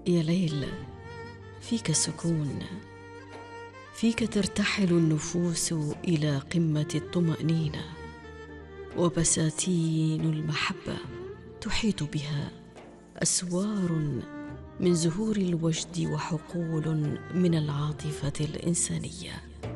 يا ليل، فيك سكون، فيك ترتحل النفوس إلى قمة الطمأنينة، وبساتين المحبة تحيط بها أسوار من زهور الوجد وحقول من العاطفة الإنسانية.